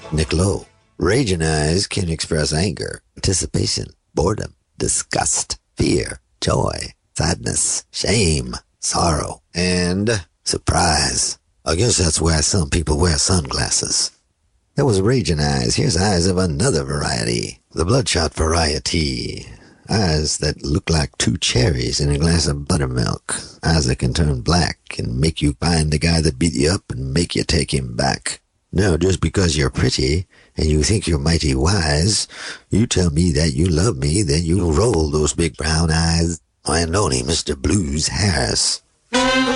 Nick Lowe. Raging eyes can express anger, anticipation, boredom, disgust, fear, joy, sadness, shame, sorrow, and surprise. I guess that's why some people wear sunglasses. That was raging eyes. Here's eyes of another variety. The bloodshot variety. Eyes that look like two cherries in a glass of buttermilk. Eyes that can turn black and make you find the guy that beat you up and make you take him back. Now, just because you're pretty and you think you're mighty wise, you tell me that you love me, then you roll those big brown eyes. I know Mr. Blues Harris.